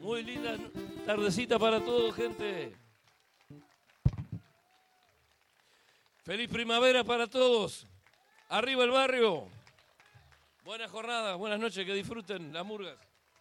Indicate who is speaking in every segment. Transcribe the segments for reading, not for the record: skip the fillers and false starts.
Speaker 1: Muy linda tardecita para todos, gente. Feliz primavera para todos. Arriba el barrio. Buena jornada, buenas noches, que disfruten las murgas.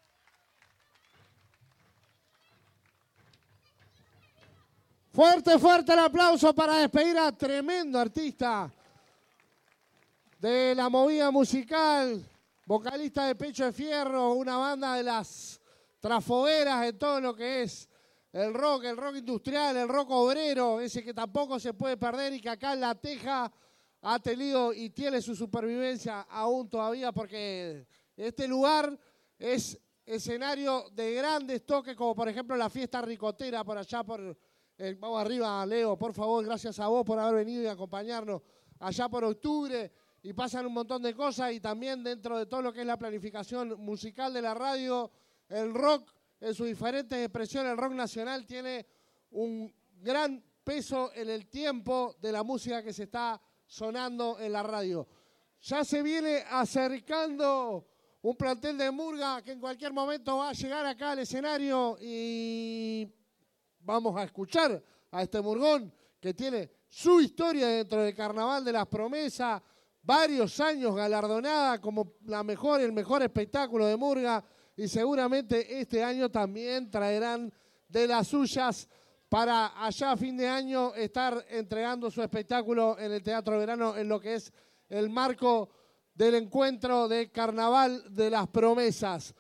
Speaker 2: Fuerte, fuerte el aplauso para despedir a tremendo artista de la movida musical, vocalista de Pecho de Fierro, una banda de las trafogueras en todo lo que es el rock industrial, el rock obrero, ese que tampoco se puede perder y que acá en La Teja ha tenido y tiene su supervivencia aún todavía, porque este lugar es escenario de grandes toques, como por ejemplo la fiesta ricotera por allá por... vamos arriba, Leo, por favor, gracias a vos por haber venido y acompañarnos allá por octubre, y pasan un montón de cosas, y también dentro de todo lo que es la planificación musical de la radio, el rock en sus diferentes expresiones, el rock nacional tiene un gran peso en el tiempo de la música que se está sonando en la radio. Ya se viene acercando un plantel de murga que en cualquier momento va a llegar acá al escenario y vamos a escuchar a este murgón que tiene su historia dentro del Carnaval de las Promesas, varios años galardonada como el mejor espectáculo de murga, y seguramente este año también traerán de las suyas para allá a fin de año estar entregando su espectáculo en el Teatro Verano en lo que es el marco del encuentro de Carnaval de las Promesas.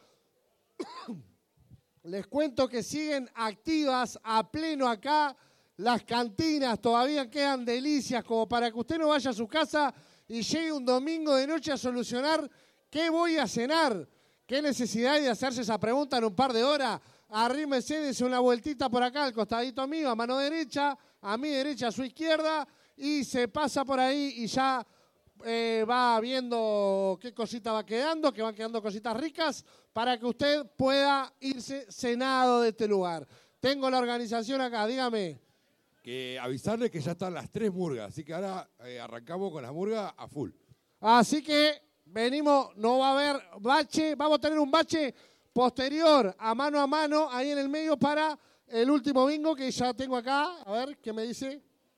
Speaker 2: Les cuento que siguen activas a pleno acá las cantinas, todavía quedan delicias como para que usted no vaya a su casa y llegue un domingo de noche a solucionar qué voy a cenar. Qué necesidad de hacerse esa pregunta en un par de horas. Arrímese, dése una vueltita por acá, al costadito mío, a mano derecha, a mi derecha, a su izquierda, y se pasa por ahí y ya va viendo qué cosita va quedando, que van quedando cositas ricas, para que usted pueda irse cenado de este lugar. Tengo la organización acá, dígame.
Speaker 3: Que avisarle que ya están las 3 murgas, así que ahora arrancamos con las murgas a full.
Speaker 2: Así que venimos, no va a haber bache, vamos a tener un bache posterior a mano ahí en el medio para el último bingo que ya tengo acá. A ver, ¿qué me dice?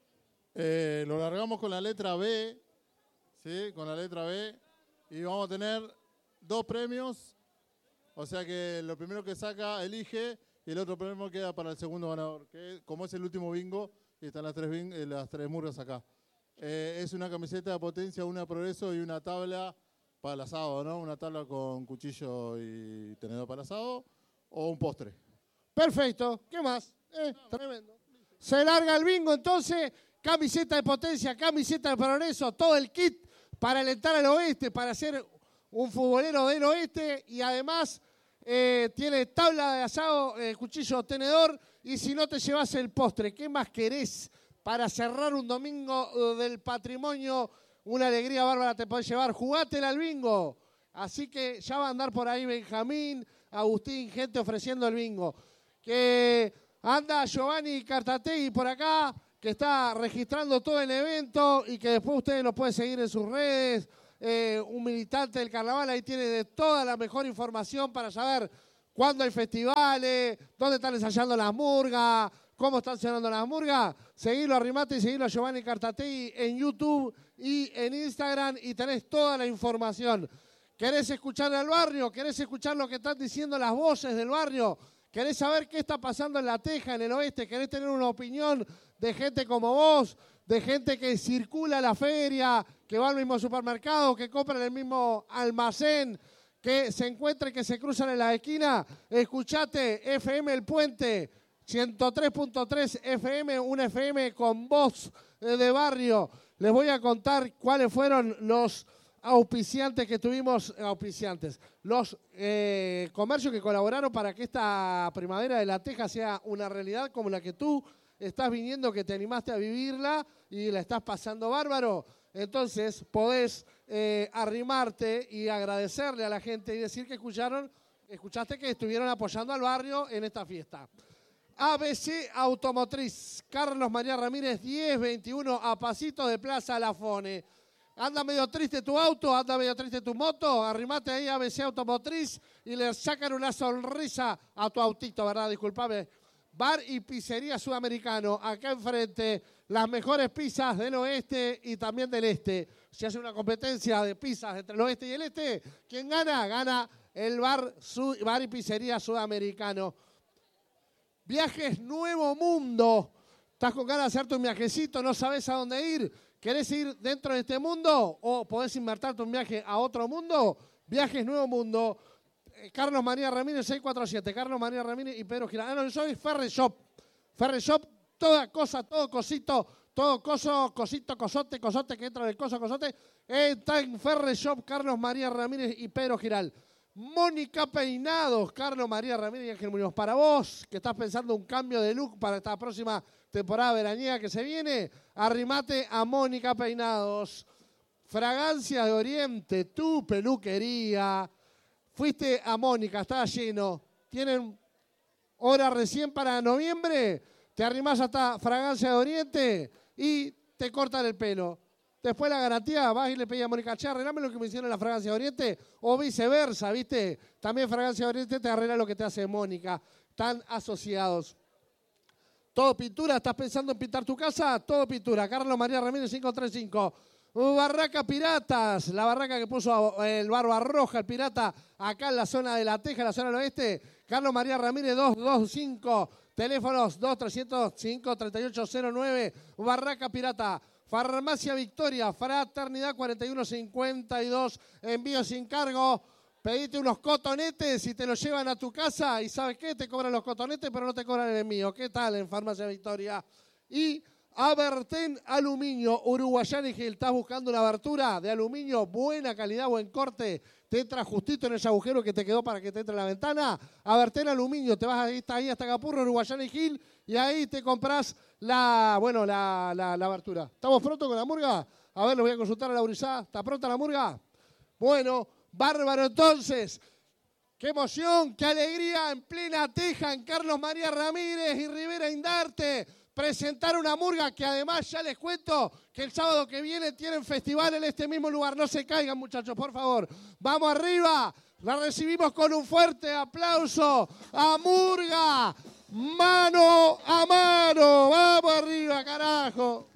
Speaker 4: Lo largamos con la letra B, ¿sí? Con la letra B, y vamos a tener 2 premios, o sea que lo primero que saca elige y el otro premio queda para el segundo ganador, que como es el último bingo y están las 3 murgas acá. Es una camiseta de Potencia, una Progreso y una tabla para el asado, ¿no? Una tabla con cuchillo y tenedor para el asado o un postre.
Speaker 2: Perfecto, ¿qué más? Tremendo. Se larga el bingo entonces, camiseta de Potencia, camiseta de Progreso, todo el kit para alentar al oeste, para ser un futbolero del oeste, y además tiene tabla de asado, cuchillo, tenedor, y si no te llevas el postre, ¿qué más querés para cerrar un domingo del patrimonio? Una alegría bárbara te podés llevar. Jugátela al bingo. Así que ya va a andar por ahí Benjamín, Agustín, gente ofreciendo el bingo. Que anda Giovanni Cartategui por acá, que está registrando todo el evento y que después ustedes lo pueden seguir en sus redes. Un militante del carnaval ahí tiene de toda la mejor información para saber cuándo hay festivales, dónde están ensayando las murgas, cómo están sonando las murgas. Seguilo a Rimate y seguilo a Giovanni Cartategui en YouTube y en Instagram y tenés toda la información. ¿Querés escuchar al barrio? ¿Querés escuchar lo que están diciendo las voces del barrio? ¿Querés saber qué está pasando en La Teja, en el oeste? ¿Querés tener una opinión de gente como vos? De gente que circula a la feria, que va al mismo supermercado, que compra en el mismo almacén, que se encuentra y que se cruzan en la esquina. Escuchate FM El Puente, 103.3 FM, un FM con voz de barrio. Les voy a contar cuáles fueron los auspiciantes que tuvimos, los comercios que colaboraron para que esta primavera de La Teja sea una realidad como la que tú estás viniendo, que te animaste a vivirla y la estás pasando bárbaro. Entonces podés arrimarte y agradecerle a la gente y decir que escuchaste que estuvieron apoyando al barrio en esta fiesta. ABC Automotriz, Carlos María Ramírez 1021, a pasito de Plaza Lafone. anda medio triste tu auto, anda medio triste tu moto, arrimate ahí a ABC Automotriz y le sacan una sonrisa a tu autito, ¿verdad? Disculpame. Bar y Pizzería Sudamericano, acá enfrente, las mejores pizzas del oeste y también del este. Si hace una competencia de pizzas entre el oeste y el este, ¿quién gana? Gana el Bar y Pizzería Sudamericano. Viajes Nuevo Mundo. ¿Estás con ganas de hacerte un viajecito? ¿No sabes a dónde ir? ¿Querés ir dentro de este mundo o podés invertirte un viaje a otro mundo? Viajes Nuevo Mundo. Carlos María Ramírez 647. Carlos María Ramírez y Pedro Girán. No, yo soy Ferry Shop. Ferry Shop, toda cosa, todo cosito, todo cosito, cosote que entra en el cosote. Está en Ferry Shop, Carlos María Ramírez y Pedro Giral. Mónica Peinados, Carlos María Ramírez y Ángel Muñoz. Para vos, que estás pensando un cambio de look para esta próxima temporada veraniega que se viene, arrimate a Mónica Peinados. Fragancia de Oriente, tu peluquería. Fuiste a Mónica, estaba lleno. Tienen hora recién para noviembre. Te arrimás hasta Fragancia de Oriente y te cortan el pelo. Después la garantía, vas y le pedís a Mónica, che, arreglame lo que me hicieron en la Fragancia de Oriente. O viceversa, ¿viste? También Fragancia de Oriente te arregla lo que te hace Mónica. Están asociados. Todo pintura, ¿estás pensando en pintar tu casa? Todo pintura. Carlos María Ramírez 535. Barraca Piratas, la barraca que puso el Barba Roja, el pirata, acá en la zona de La Teja, en la zona del oeste. Carlos María Ramírez 225, teléfonos 2305-3809, Barraca Pirata. Farmacia Victoria, Fraternidad 4152, envío sin cargo. Pedite unos cotonetes y te los llevan a tu casa y ¿sabes qué? Te cobran los cotonetes pero no te cobran el envío. ¿Qué tal en Farmacia Victoria? Y Abertén Aluminio, Uruguayán y Gil. ¿Estás buscando una abertura de aluminio? Buena calidad, buen corte. Te entra justito en ese agujero que te quedó para que te entre en la ventana. Abertén Aluminio. Te vas ahí hasta Capurro, Uruguayán y Gil. Y ahí te compras la abertura. ¿Estamos pronto con la murga? A ver, lo voy a consultar a la Urizá. ¿Está pronta la murga? Bueno, bárbaro entonces. ¡Qué emoción! ¡Qué alegría! En plena Teja, en Carlos María Ramírez y Rivera Indarte. Presentar una murga que además ya les cuento que el sábado que viene tienen festival en este mismo lugar. No se caigan, muchachos, por favor. Vamos arriba. La recibimos con un fuerte aplauso a Murga. Mano a mano. Vamos arriba, carajo.